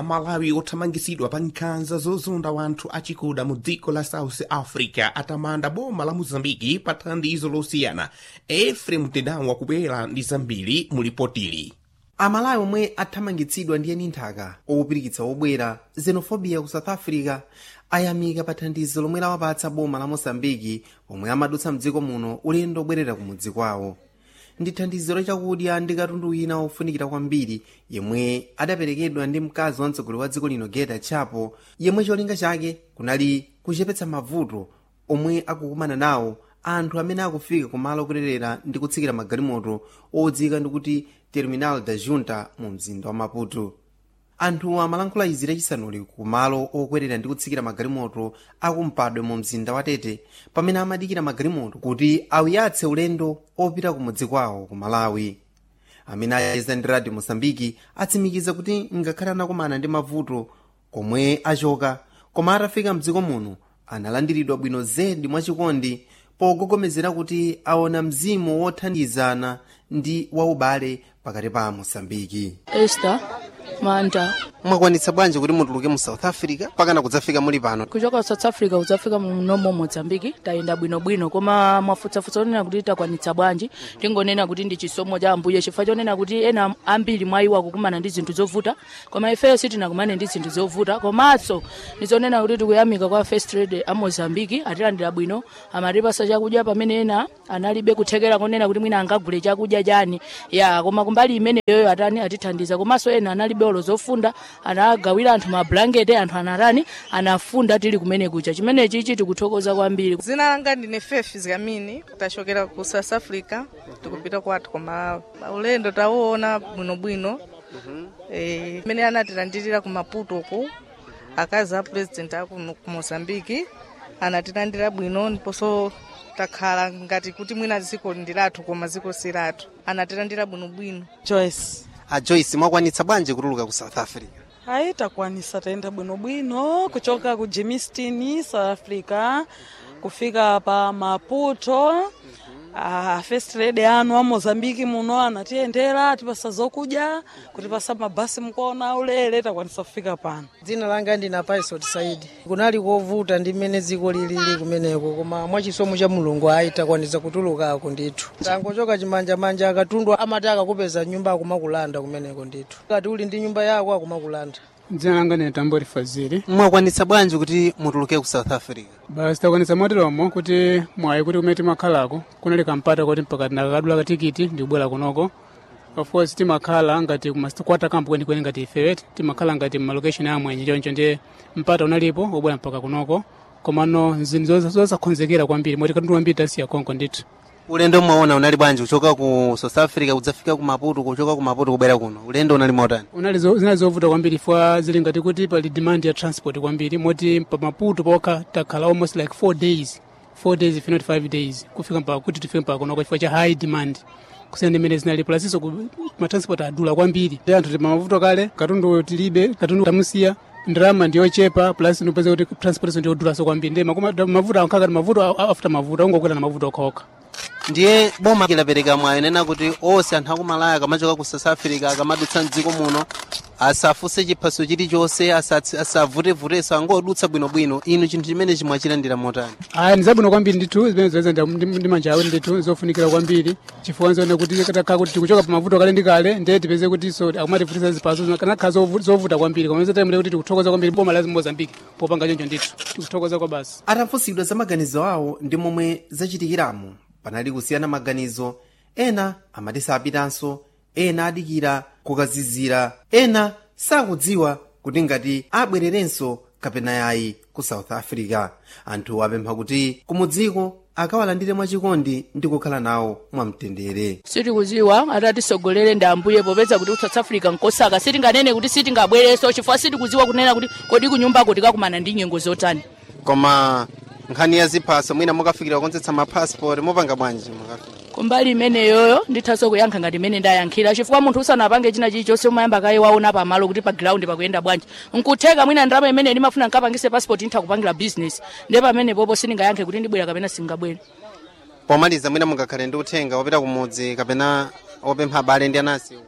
Amalawi othamangisidwa pa nkhanza zozonda wanthu achikuda mu dziko la South Africa atamanda boma la Mozambiki pa thandizo losiyana. Efrem Tedamu wakubwera ndi zambiri mu lipotili. Amalawi omwe athamangitsidwa ndi eni nthaka owupirikitsa obwera xenofobia ku South Africa ayamika pa thandizo lomwe lawapatsa boma la Mozambiki omwe amadutsa mdziko muno ulendo obwerera ku mudzi kwawo. Ndi thandizo lachakudya ndi katundu wina ofunikira kwambiri yemwe adaperekedwa ndi mkazi wa mtsogoleri wa dziko lino Geta Chapo, yemwe cholinga chake kunali kuchepetsa mavuto omwe akukumana nawo anthu amene akufika kumalo okwerera ndi kutsikira magalimoto odziwika ndikuti Terminal da Junta mu mzinda wa Maputo. Anthu amalankhula izi lachisanuli kumalo okwerera ndi kutsikira magalimoto akumpadwe mu mzinda wa Tete pamene amadikira magalimoto kuti awiyatse ulendo opita kumudzi kwawo ku Malawi. Amene ayeza ndi Radio Mozambiki atsimikiza kuti ngakhale anakumana ndi mavuto komwe achoka, koma atafika mdziko muno analandiridwa bwino zedi mwachikondi pogogomezera kuti aona mzimu wothandizana ndi waubale pakati pa Mozambiki. Esther Manda. Mwakwanitsa bwanji kuti mutuluke mu South Africa pakana kudzafika muli pano? Kuchoka South Africa kudzafika munomo Mozambiki tayenda bwinobwino, koma mwafutsa onena kuti takwanitsa bwanji. Tingonena kuti ndi chisomo cha Ambuye chifukwa chonena kuti ena ambiri mwayiwa kukumana ndi zinthu zovuta, koma ifeyo sitinakumane ndi zinthu zovuta. Komanso nizonena kuti tikuyamika kwa First Lady a Mozambiki atilandira bwino, amatipasa chakudya pamene ena analibe kuthekera konena kuti mwina angagule chakudya chani ya, koma kumbali imene yoyo atithandiza. Komanso ena analibe olo zofunda, anagawira anthu mablanketi, anthu anarani anafunda tili kumene kucha. Chimene chichi tikuthokoza kwambiri. Zina langa ndine Faith Zigamini, tachokera ku South Africa tikupita kwathu koma ulendo tawona bwinobwino. Mene anatilandirira ku Maputo ku akazi a president aku ku Mozambiki anatilandira bwino, ndiponso takhala ngati kuti mwina dziko ndilathu koma dziko silathu, anatilandira bwinobwino. Joyce. Joyce, mwakwanitsa bwanji kutuluka ku South Africa? Hayi takwanisa tayenda bwinobwino kuchoka ku Germiston, South Africa kufika pa Maputo. First Lady anu wa Mozambiki muno anatiyendera atipasa zokudya, kutipasa mabasi mkuona ulele takwanisa kufika pano. Dzina langa ndina Paisot Saidi. Kunali kovuta ndi mmene dziko lilili kumeneko, koma mwachisomo cha Mulungu ayi takwanisa kutulukako ndithu. Tangochoka chimanja akatundu amati akakupeza nyumba akumakulanda kumeneko ndithu. Ngati uli ndi nyumba yako akumakulanda. Dzina langa ni Tambori Fazili. Mwakwanitsa bwanji kuti mutuluke ku South Africa? Basi takwanitsa moteromo kuti mwayi kuti kumene timakhalako kunali kampata kuti mpaka tinakadula katikiti ndikubwera kunoko. Of course timakhala ngati kumakwata kampu kwenikweni ngati ifewe timakhala ngati malocation amwenye choncho ndi mpata unalipo wobwera mpaka kunoko, komano zinthu zosakhonzekera kwambiri moti katundu wambiri tasiya konko ndithu. Ulendo mwaona unali bwanji kuchoka ku South Africa kudzafika ku Maputo, kuchoka ku Maputo kubwera kuno? Ulendo unali motani? Zinali zovuta kwambiri fwa zili ngati kuti pali demand ya transport kwambiri, moti pa Maputo poka takhala almost like 4 days if not 5 days kufika mpaka kuti tifike mpaka kuno chifukwa cha high demand. Kusende mene zinali plasiso ma transport adula kwambiri. Anthu tipa mavuto kale, katundu tilibe, katundu tamusiya, ndrama ndiyo chepa, plus nupeze kuti transport ndiyo dula so kwambiri. Ndi mavuto ankaka mavuto after mavuto ungokwera na mavuto okhoka. Ndiye boma kilapereka mwayo nena kuti onse anthu akumalaya akamachoka ku South Africa akamadutsa mdziko muno asafuse chiphaso chilichonse, asavutevuteso angodutsa bwinobwino. Inu chinthu chimene chimwachilandira motani? Nizabwino kwambiri ndithu, zimene zoyeza ndi manja awo ndithu zofunikira kwambiri chifukwa nzone kuti katakhala kuti tikuchoka pa mavuto kale ndi kale ndiye tipeze kuti so akumatifutisa ziphaso kanakhala zovuta kwambiri, koma nzotemule kuti tikuthokoza kwambiri boma la Mozambiki popanga choncho ndithu tikuthokoza kwa basi. Atafunsidwa za maganizo awo ndi momwe zachitikiramo panali kusiyana maganizo. Ena amati sapitanso, ena adikira kukazizira, ena sakudziwa kuti ngati abwererenso kapena yayi ku South Africa. Anthu apempha kuti kumudziko akawalandire mwachikondi ndi kukhala nawo mwamtendere. Sitikudziwa atatisogolere ndi Ambuye popeza kuti South Africa nkosaka, sitinganene kuti sitingabwereso chifukwa sitikudziwa kunena kuti kodi kunyumbako tikakumana ndi nyengo zotani. Koma nkhani ya ziphaso mwina mukafikira kukonzetsa ma passport mupanga bwanji mukafika? Kumbali imene yoyo ndithaso kuyankha ngati imene ndayankhira chifukwa munthu usanapange china chilichonse umayamba kaye waona pamalo kuti pa ground pakuyenda bwanji. Nkutheka mwina ndalama imene ndimafuna nkapangise passport ndithakupangira business, ndipo pamene popo sindingayankhe kuti ndibwera kapena singabwere. Pomaliza mwina mungakhale ndi uthenga wopita kumudzi kapena opempha abale ndi anasi?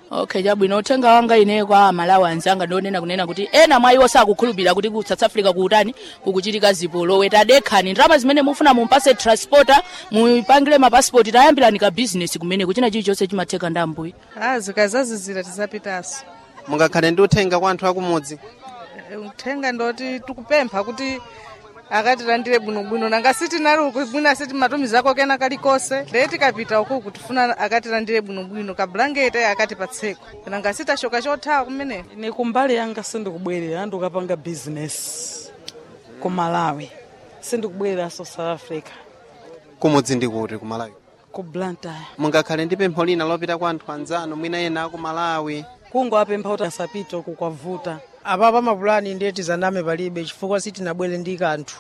Okay, chabwino uthenga wanga ine kwa Malawi anzanga ndionena kunena kuti ena mwa iwo sakukhulupirira kuti ku South Africa kuutani kukuchitika zipolowe tadekhani ndalama zimene mufuna mumpase transporter mupangire ma passport tayambirani ka business kumene kuchina chilichonse chimatheka ndambuyi zikazazizira tizapitanso. mungakhale ndi uthenga kwa anthu akumudzi? Uthenga ndoti tikupempha kuti akatilandire bwinobwino nanga sitinali ukubwina siti matumiza ako kena kalikose leti kapita uku kutifuna akatilandire bwinobwino ka blanket akatipatseko nanga sitashoka chothawa kumene. Ine kumbali yanga sindikubwerera ndikapanga business ku Malawi sindikubwerera South Africa. Kumudzi ndikuti ku Malawi? Ku Blantyre. mungakhale ndi pempho lina lopita kwa anthu anzanu mwina ena aku Malawi? Kungowapempha kuti asapite uku kwavuta. Apapa mapulani ndeti zaname palibe chifukwa sitinabwere ndi kanthu.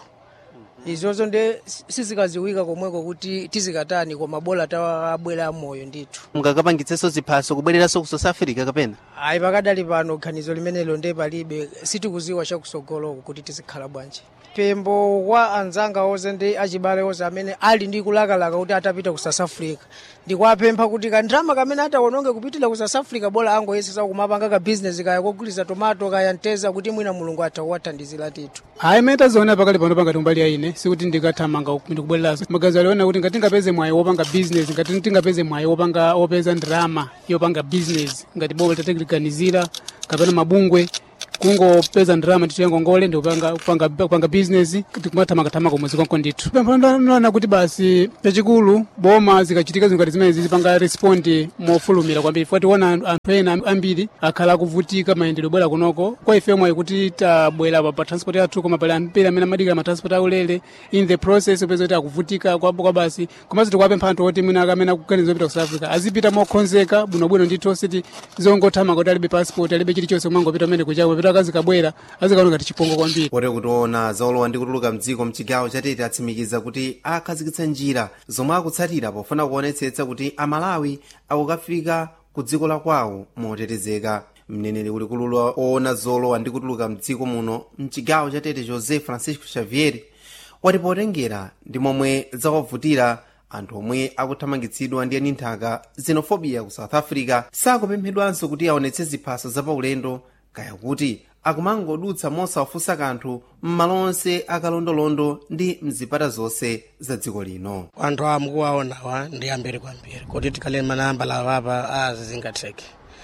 Izozo nde sizikaziwika komweko kuti tizikatani koma bola tawabwera moyo ndithu. mungakapangitsenso ziphaso kubwereranso ku South Africa kapena? Ayi pakadali pano khanizo limenelo nde palibe sitikuziwa chakusogoloko kuti tizikhala bwanji. Pembo kwa anzanga onse ndi achibale onse amene ali ndi kulakalaka kuti atapita ku South Africa ndikwapempha kuti kandrama kamene ataononge kupitira ku South Africa bola angoyesesa kumapanga ka business kaya kogulisa tomato kaya nteza kuti mwina mulungu atawathandizira titu. Hayi meta zona pakali pano panga tumbali yaine sikuti ndikathamanga kubwereraso magazi aliona kuti ngati ngapeze mwayi wopanga business ngati tingapeze mwayi wopanga opeza ndrama yopanga business ngati bola tategekanizira kapena mabungwe kungopeza ndrama titengo ngole ndikupanga business tikumathamanga kumwezi konko ndithu. Pempha kuti basi pachikulu boma zikachitika zingati zimene zizipanga respond mofulumira kwambiri fuati wona anthu ena ambiri akhala kuvutika mayendero bwera kunoko kwa ife mwayi kuti tabwera pa transport yathu koma pali ambiri amene amadikira ma transport aulere in the process upeza kuti akuvutika kwa basi komanso tikuwapempha anthu oti mwina akamene akuganiza kupita ku South Africa azipita mokonzeka bwinobwino ndithu siti zongothamanga kuti alibe passport alibe chilichonse kumangopita amene kuchawo akazi kabwera azikaona ngati chipongo kwambiri. Pote kutiona zaolowa ndi kutuluka mdziko mchigawo chatete atsimikiza kuti akhazikitsa njira zomwe akutsatira pofuna kuonetsetsa kuti Amalawi akukafika ku dziko la kwawo motetezeka. mneneri kulikulu oona zaolowa ndi kutuluka mdziko muno mchigawo chatete José Francisco Xavier wati potengera ndi momwe zawavutira anthu omwe akuthamangitsidwa ndi aninthaka xenophobia ku South Africa sakupemphedwanso kuti aonetse ziphaso zapaulendo kaya kuti akumangodutsa mosawafunsa kanthu m'malo onse akalondolondo ndi mzipata zonse za dziko lino. Anthu amukuwaonawa ndi ambiri kwambiri kuti tikhale manambala awapa zingatheke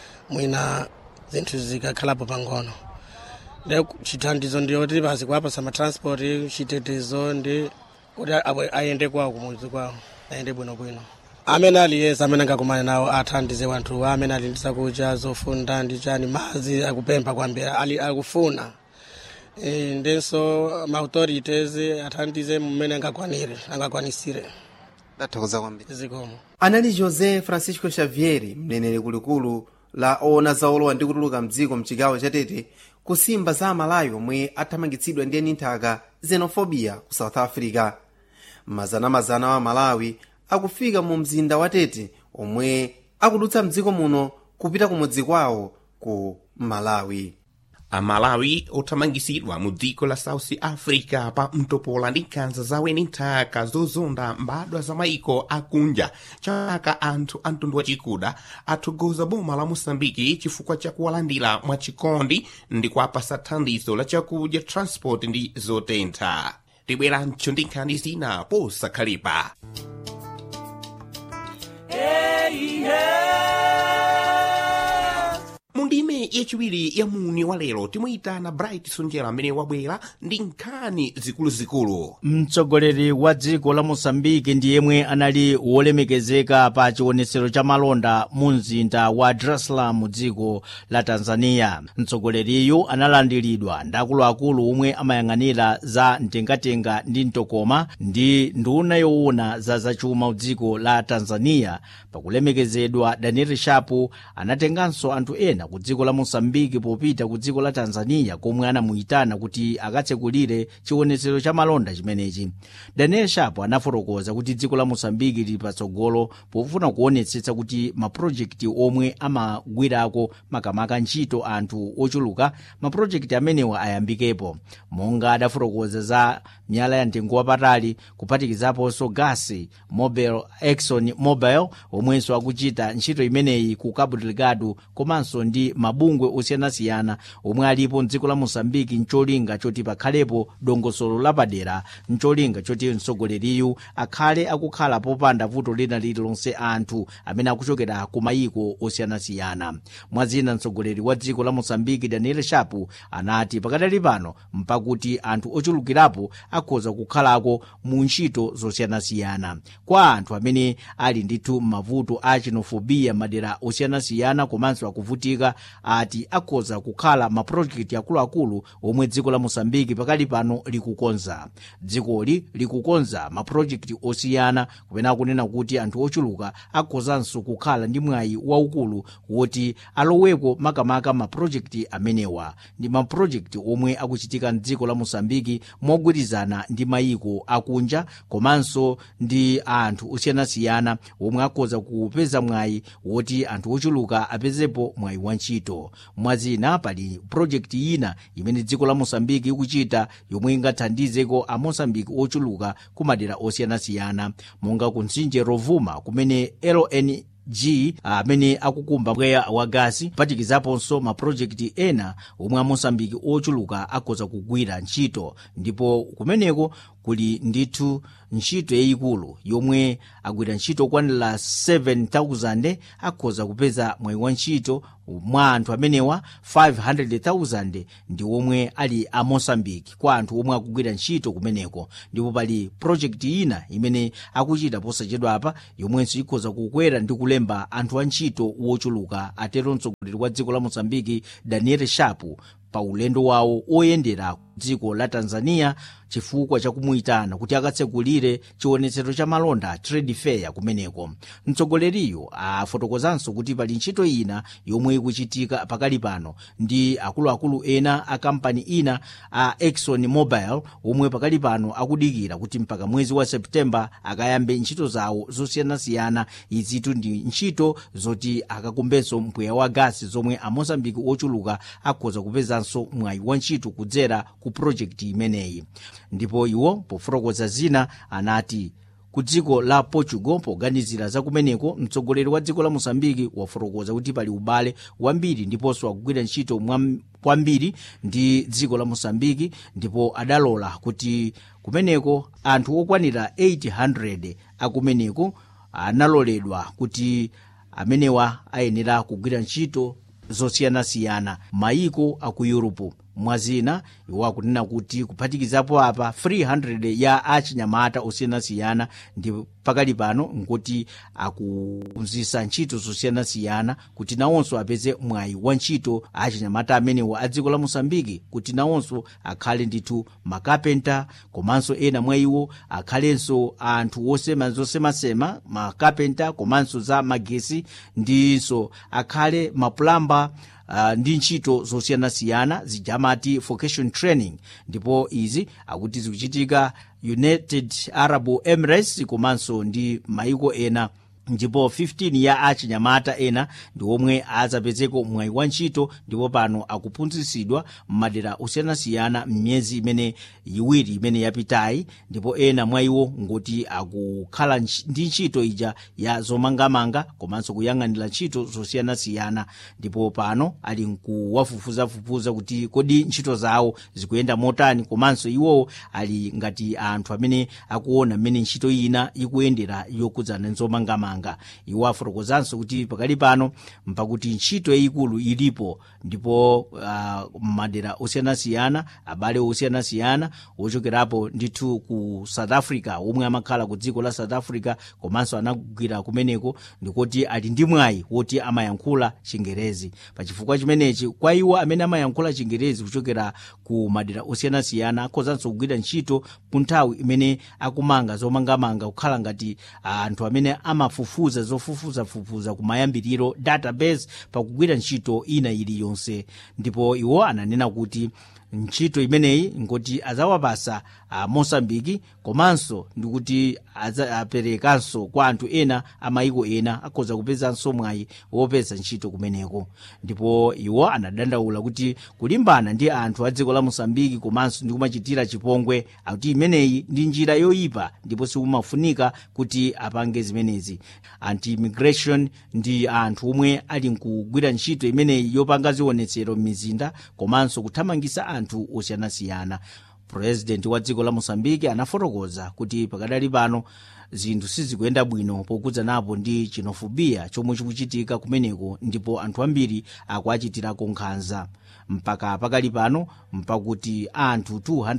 mwina zinthu zikakhalapo pang'ono ndi chithandizo ndiyoti basi kuwapasa matransport chitetezo ndi kuti ayende kwawo kumudzi kwawo ayende bwinobwino. Amene aliyese amene angakumane nawo athandize wanthu amene ali ndi zakudya zofunda ndi chani madzi akupempha kwambiri akufuna ndenso ma-authorities athandize mmene angakwanisire. Ndathokoza kwambiri. Zikomo. Anali José Francisco Xavier mneneri kulikulu la oona zaolowa ndi kutuluka mdziko mchigawo chatete kusimba za Amalawi omwe athamangitsidwa ndi aninthaka xenophobia ku South Africa. Mazana wa Malawi akufika mu mzinda wa Tete omwe akudutsa mdziko muno kupita kumudzi kwawo ku Malawi. Amalawi othamangisidwa mu dziko la South Africa pa mtopola ndi nkhanza zawo aninthaka zozonda mbadwa za maiko akunja chaka anthu a mtundu wachikuda athokoza boma la Mosambiki chifukwa cha kuwalandira mwachikondi ndi kuwapasa thandizo la chakudya transport ndi zotentha. Tibweranso ndi nkhani zina posakhalipa. Mundime yachiwiri ya muni wa lero timuyitana Bright Sonjera amene wabwera ndi nkhani zikuluzikulu. Mtsogoleri wa dziko la Mosambiki ndi yemwe anali wolemekezeka pa chionetsero cha malonda mu mzinda wa Dar es Salaam mu dziko la Tanzania. Mtsogoleriyu analandiridwa ndi akuluakulu omwe amayang'anira za mtengatenga ndi mtokoma ndi nduna yoona za zachuma mu dziko la Tanzania. Pakulemekezedwa Daniel Shapu anatenganso anthu ena ku dziko la mosambiki popita ku dziko la tanzania komwe anamuyitana kuti akatsekulire chionetsero cha malonda chimenechi. Daniel Sharp anafotokoza kuti dziko la mosambiki lili patsogolo pofuna kuonetsetsa kuti mapulojekiti omwe amagwirako makamaka ntchito anthu ochuluka, mapulojekiti amenewa ayambikepo. Monga adafotokoza za miyala ya mtengo wapatali kuphatikizaponso gasi mobile Exxon Mobil omwenso akuchita ntchito imeneyi ku Cabo Delgado, komanso ndi mabungwe osiyanasiyana omwe alipo mdziko la mosambiki ncholinga choti pakhalepo dongosolo lapadera, ncholinga choti mtsogoleriyu akhale akukhala popanda vuto lina lililonse anthu amene akuchokera ku mayiko osiyanasiyana. Mwazina mtsogoleri wa dziko la mosambiki Daniel Sharp anati pakadali pano mpakuti anthu ochulukirapo akhoza kukhalako mu ntchito zosiyanasiyana. Kwa anthu amene ali ndithu mavuto a xenofobia madera osiyanasiyana komanso akuvutika, ati akhoza kukhala mapulojekiti akuluakulu omwe dziko la mosambiki pakali pano likukonza. Dzikoli likukonza mapulojekiti osiyana kupena akunena kuti anthu ochuluka akhozanso kukhala ndi mwayi waukulu woti aloweko makamaka mapulojekiti amenewa. Ndi mapulojekiti omwe akuchitika mdziko la mosambiki mogwirizana ndi mayiko akunja komanso ndi anthu osiyanasiyana omwe akhoza kupeza mwayi woti anthu ochuluka apezepo mwayi wa ntchito. Mwazina pali projekti ina imene dziko la mosambiki ikuchita yomwe ingathandizeko a mosambiki ochuluka ku madera osiyanasiyana, monga ku mtsinje Rovuma kumene LNG amene akukumba mpweya wa gasi, kuphatikizaponso mapulojekiti ena omwe a mosambiki ochuluka akhoza kugwira ntchito. Ndipo kumeneko kuli ndithu ntchito yayikulu yomwe agwira ntchito kwanira 7,000 akhoza kupeza mwayi wa ntchito. Mwa anthu amenewa 500,000 ndi omwe ali a mosambiki, kwa anthu omwe akugwira ntchito kumeneko. Ndipo pali projekti ina imene akuchita posachedwa apa yomwenso ikhoza kukwera ndi kulemba anthu a ntchito wochuluka, atero mtsogoleri wa dziko la mosambiki Daniel Sharp pa ulendo wawo oyendera dziko la Tanzania chifukwa chakumuyitana kuti akatsekulire chionetsero cha malonda trade fair kumeneko. Mtsogoleriyo afotokozanso kuti pali ntchito ina yomwe ikuchitika pakali pano ndi akuluakulu ena a kampani ina a Exxon Mobil omwe pakali pano akudikira kuti mpaka mwezi wa Septemba akayambe ntchito zawo zosiyanasiyana. Izitu ndi ntchito zoti akakumbenso mpweya wa gasi zomwe a mosambiki ochuluka akhoza kupezanso mwayi wa ntchito kudzera ku projekti imeneyi. Ndipo iwo pofotokoza zina anati ku dziko la Portugal poganizira za kumeneko, mtsogoleri wa dziko la mosambiki wafotokoza kuti pali ubale wambiri ndiponso akugwira ntchito kwambiri ndi dziko la mosambiki, ndipo adalola kuti kumeneko anthu okwanira 800 akumeneko analoledwa kuti amenewa ayenera kugwira ntchito zosiyanasiyana mayiko aku Europe. Mwazina iwo akunena kuti kuphatikizapo apa 300 ya achinyamata osiyanasiyana ndi pakali pano nkuti akuphunzitsa ntchito zosiyanasiyana kuti nawonso apeze mwayi wa ntchito achinyamata amenewa a dziko la mosambiki, kuti nawonso akhale ndithu makapenta, komanso ena mwa iwo akhalenso anthu osema zosemasema makapenta, komanso za magesi, ndinso akhale mapulamba ndi ntchito zosiyanasiyana zijamati vocation training. Ndipo izi akuti zikuchitika United Arab Emirates komanso ndi mayiko ena. Ndipo 15 ya achinyamata ena ndi omwe azapezeko mwayi wa ntchito, ndipo pano akuphunzitsidwa m'madera osiyanasiyana m'miyezi imene iwiri imene yapitayi. Ndipo ena mwa iwo ngoti akukhala ndi ntchito ija ya zomangamanga komanso kuyang'anira ntchito zosiyanasiyana. Ndipo pano ali nkuwafufuzafufuza kuti kodi ntchito zawo zikuyenda motani, komanso iwo ali ngati anthu amene akuona mmene ntchito ina ikuyendera yokudzana nzomangamanga. Iwo afotokozanso kuti pakali pano mpakuti ntchito yayikulu ilipo, ndipo madera osiyanasiyana, abale osiyanasiyana ochokerapo ndithu ku South Africa omwe amakhala ku dziko la South Africa komanso anagwira kumeneko, ndikuti ali ndi mwayi woti amayankhula Chingerezi. Pachifukwa chimenechi kwa iwo amene amayankhula Chingerezi kuchokera ku madera osiyanasiyana akhozanso kugwira ntchito ku nthawi imene akumanga zomangamanga, kukhala ngati anthu amene amafufuza kufufuza zofufuzafufuza kumayambiriro database pakugwira ntchito ina iliyonse. Ndipo iwo ananena kuti ntchito imeneyi ngoti azawapasa Mosambiki komanso ndikuti aperekanso kwa anthu ena amayiko ena akhoza kupezanso mwayi wopeza ntchito kumeneko. Ndipo iwo anadandaula kuti kulimbana ndi anthu a dziko la Mosambiki komanso ndi kumachitira chipongwe akuti imeneyi ndi njira yoyipa ndipo sikumafunika kuti apange zimenezi. Anti-immigration ndi anthu omwe ali nkugwira ntchito imeneyi yopanga zionetsero m'mizinda komanso kuthamangisa anthu osiyanasiyana. President wa dziko la Mosambiki anafotokoza kuti pakadali pano zinthu sizikuyenda bwino pokudza napo ndi xenofobia chomwe chikuchitika kumeneko ndipo anthu ambiri akuachitirako nkhanza. Mpaka pakali pano mpakuti anthu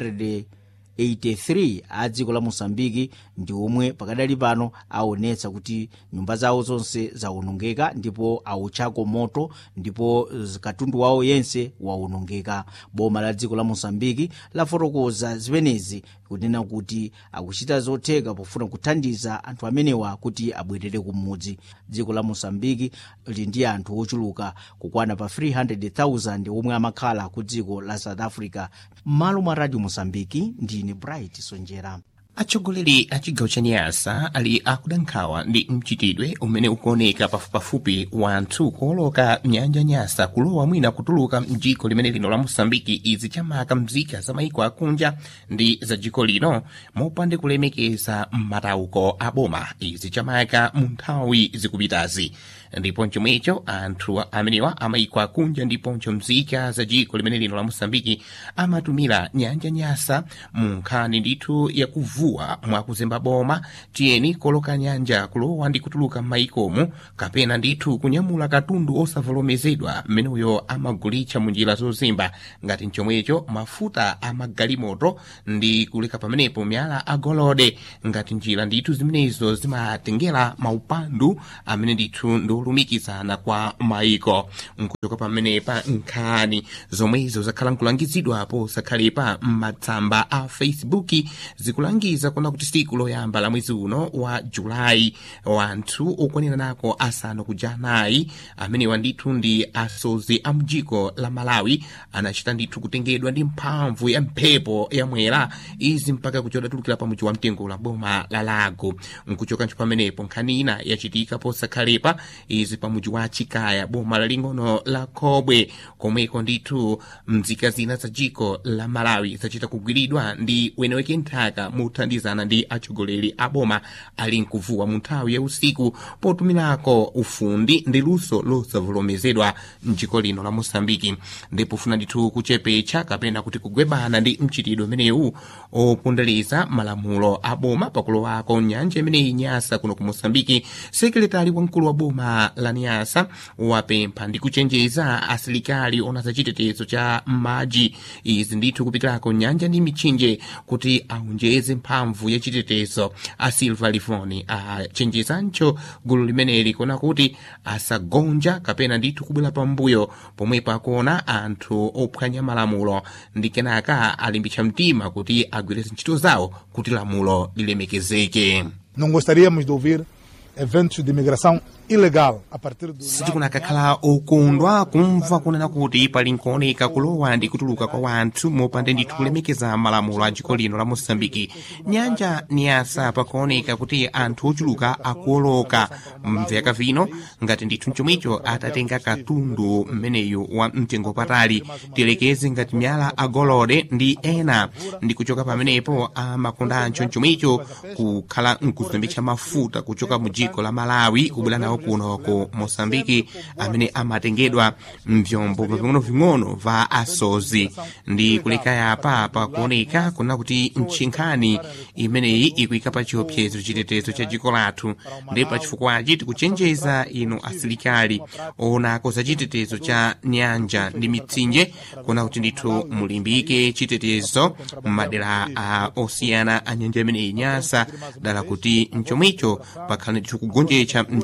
283 a dziko la Mosambiki ndi omwe pakadali pano aonetsa kuti nyumba zawo zonse zawonongeka ndipo auchako moto ndipo katundu wawo yense wawonongeka. Boma la dziko la Mosambiki lafotokoza zimenezi kunena kuti akuchita zotheka pofuna kuthandiza anthu amenewa kuti abwerere kumudzi. Dziko la Mosambiki lili ndi anthu ochuluka kukwana pa 300,000 omwe amakhala ku dziko la South Africa. M'malo mwa Radio Mosambiki ndine Bright Sonjera. Atsogoleri a chigawo cha Nyasa ali akudankhawa ndi mchitidwe umene ukuoneka pafupipafupi wanthu kuoloka nyanja Nyasa kulowa mwina kutuluka mdziko limene lino la Mosambiki izi chamaka mzika za maiko akunja ndi za dziko lino mopande kulemekeza matauko a boma izi chamaka mu nthawi zikupitazi. Ndipo chomwecho anthu amenewa amaiko akunja ndiponso mzika za dziko limene lino la Mosambiki amatumira nyanja Nyasa mu nkhani ndithu yakuvua mwakuzemba boma tiyeni koloka nyanja kulowa ndi kutuluka m'maikomu kapena ndithu kunyamula katundu osavomerezedwa mmeneyo amagulitsa munjira zozimba ngati chomwecho mafuta amagalimoto ndi kuleka pamenepo miyala agolide ngati njira ndithu zimenezo zimatengera maupandu amene ndithu ndolumikizana kwa maiko. Nkuchoka pamenepa nkhani zomwezo zakhala nkulangizidwapo sakhalepa m'matsamba a Facebook zikulangiza kuna kuti siku loyamba la mwezi uno wa Julai wanthu okwanira nako asanu kuja anayi amenewa ndithu ndi asozi a mdziko la Malawi anachita ndithu kutengedwa ndi mphamvu ya mphepo yamwera izi mpaka kuchoda tulukira pa mudzi wa mtengo la boma la Lago. Nkuchoka nthu pamenepo nkhani ina yachitika posakhalepa izi pa mudzi wa Chikaya boma laling'ono la Khobwe komweko ndithu mzika zina za dziko la Malawi zachita kugwiridwa ndi weneweke nthaka muthandizana ndi atsogoleri a boma ali nkuvuwa mu nthawi ya usiku potumirako ufundi ndi luso losavomerezedwa mdziko lino la Mosambiki ndipo funa ndithu kuchepetsa kapena kuti kugwebana ndi mchitidwe umenewu opondereza malamulo a boma pakulowako nyanja imeneyi Nyasa kuno ku Mosambiki. Sekretari wamkulu wa boma la Nyasa wapempha ndi kuchenjeza asilikali ona za chitetezo cha maji izi ndithu kupitirako nyanja ndi mitsinje kuti aonjeze mphamvu ya chitetezo. A Silva Livoni achenjezancho gulu limeneli kona kuti asagonja kapena ndithu kubwera pambuyo pomwepo akuona anthu ophwanya malamulo ndi kenaka alimbitsa mtima kuti agwireze ntchito zawo kuti lamulo lilemekezeke. Não gostaríamos de ouvir eventos de imigração ilegal a partir do sitikunakakhala okondwa kumva kunena kuti pali nkuoneka kulowa ndi kutuluka kwa wanthu mopanda ndithu kulemekeza malamulo a dziko lino la Mosambiki. Nyanja Nyasa pakuoneka kuti anthu ochuluka akuoloka mvyaka vino ngati ndithu chomwecho atatenga katundu mmeneyu wa mtengo patali tilekeze ngati miyala agolide ndi ena ndi kuchoka pamenepo amakondancho chomwecho kukhala nkuzembetsa mafuta kuchoka mu dziko la Malawi kubwera nawo kuno ku Mosambiki amene amatengedwa mvyombo ving'ono va asozi ndi kuleka yapa pakuoneka kuna kuti nchinkhani imeneyi ikuyika pa chiopsezo chitetezo cha dziko lathu ndi pa chifukwachi tikuchenjeza inu asilikali onako za chitetezo cha nyanja ndi mitsinje kuna kuti ndithu mulimbike chitetezo m'madera osiyana a nyanja imeneyi Nyasa dala kuti mchomwecho pakhala ndithu kugonjetsa mchitidwe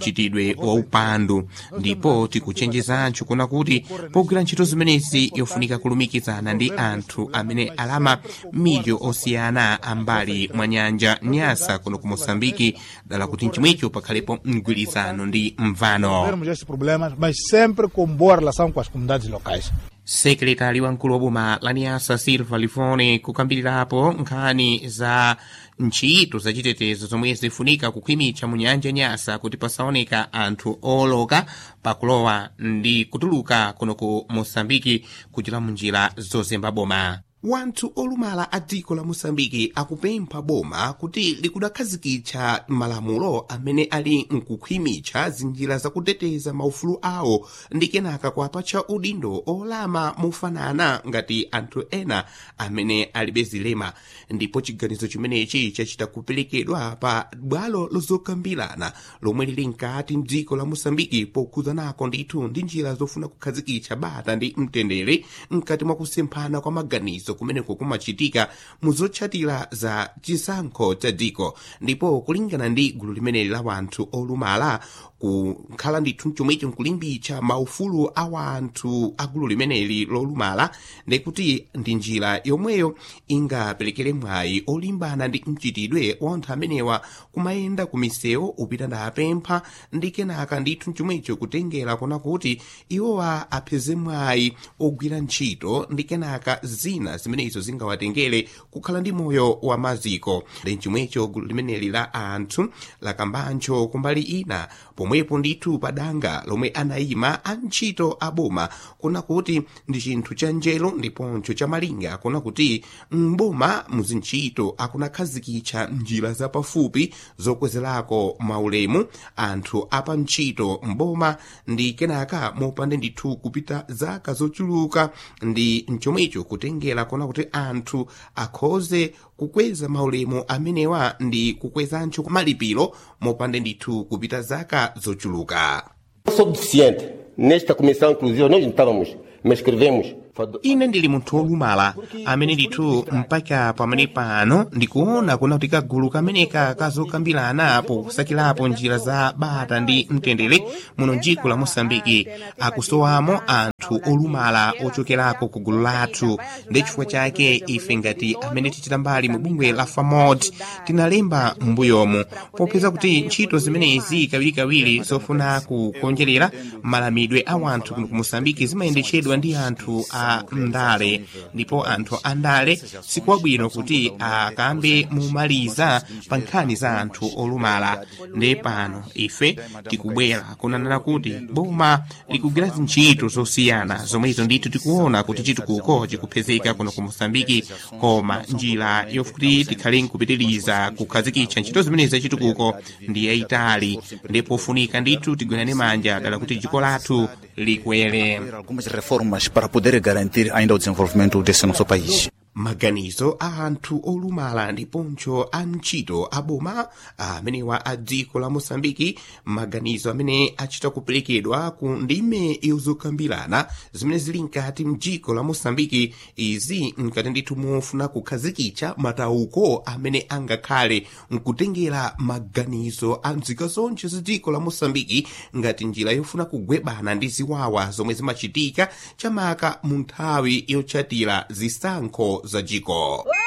mchitidwe wa upandu, ndipo tikuchenjezancho kuna kuti pogwira ntchito zimenezi yofunika kulumikizana ndi anthu amene alama midyo osiyana ambali mwa nyanja Nyasa kuno ku Moçambique, dala kuti nchimwecho pakhalepo mgwirizano ndi mvano. Temos esses problemas, mas sempre com boa relação com as comunidades locais. Sekretari wamkulu wa boma la Nyasa Silva Livone kukambirirapo nkhani za ntchito zachitetezo zomwe zifunika kukhwimitsa mu nyanja Nyasa kuti pasaoneka anthu oloka pakulowa ndi kutuluka kuno ku Moçambique kuchita munjira zozemba boma. Wanthu olumala a dziko la Moçambique akupempha boma kuti likudakhazikitsa malamulo amene ali nkukhwimitsa zinjira zakuteteza maufulu awo ndi kenaka kuapatsa udindo olama mofanana ngati anthu ena amene alibe zilema. Ndipo chiganizo chimenechi chachita kuperekedwa pa bwalo lozokambirana lomwe lili mkati mdziko la Moçambique pokhuzanako ndithu ndi njira zofuna kukhazikitsa bata ndi mtendere mkati mwa kusemphana kwa maganizo kumeneko kumachitika muzotchatira za chisankho cha dziko. Ndipo kulingana ndi gulu limeneli la wanthu olumala kukhala ndithu chomwecho nkulimbitsa maufulu a wanthu a gulu limeneli lolumala ndikuti ndi njira yomweyo ingaperekere mwayi olimbana ndi mchitidwe wa anthu amenewa kumayenda ku misewu upita ndapempha ndi kenaka ndithu chomwecho kutengera kona kuti iwowa apeze mwayi ogwira ntchito ndi kenaka zina zimenezo zingawatengere kukhala ndi moyo wa maziko. Ndi chomwecho gulu limeneli la anthu lakambancho kumbali ina pomwepo ndithu padanga lomwe anayima antchito aboma kuna kuti ndi chinthu cha njelo ndiponcho cha malinga kuna kuti mboma muzintchito akunakhazikitsa njira zapafupi zokwezerako maulemu anthu apa ntchito mboma ndi kenaka mopande ndithu kupita zaka zochuluka ndi mchomwecho kutengera kuna kuti anthu akhoze kukweza maulemu amenewa ndi kukwezancho malipiro mopande ndithu kupita zaka zochuluka. Suficiente. Nesta comissão, inclusive, nós estávamos, mas escrevemos. Ine ndili munthu olumala amene ndithu mpaka pamene pano ndikuona kuna kuti kagulu kameneka kazokambirana posakirapo njira za bata ndi mtendere muno dziko la Moçambique akusowamo anthu olumala ochokerako ku gulu lathu. Ndi chifukwa chake ife ngati amene tichita mbali mu bungwe la FAMOD tinalemba m'mbuyomu popeza kuti ntchito zimenezi kawirikawiri zofuna kukonjerera malamidwe a wanthu ku Moçambique zimayendetsedwa ndi anthu a ndale, ndipo anthu andale sikwabwino kuti akambe mumaliza pa nkhani za anthu olumala. Ndi pano ife tikubwera kunanena kuti boma likugwira ntchito zosiyana zomwezo ndithu tikuona kuti chitukuko chikupezeka kuno ku Moçambique, koma njira yokuti tikhale nkupitiriza kukhazikitsa ntchito zimenezi chitukuko ndi yayitali, ndipo funika ndithu tigwirane manja dala kuti dziko lathu likwere. Algumas reformas para poder garantir ainda o desenvolvimento desse nosso país. Maganizo a anthu olumala ndiponcho a ntchito aboma amenewa a dziko la Moçambique, maganizo amene achita kuperekedwa ku ndime yozokambirana zimene zili mkati mdziko la Moçambique. Izi mkati ndithu mofuna kukhazikitsa matauko amene angakhale nkutengera maganizo a nzika zonse za dziko la Moçambique ngati njira yofuna kugwebana ndi ziwawa zomwe zimachitika chamaka mu nthawi yotchatira zisankho za dziko.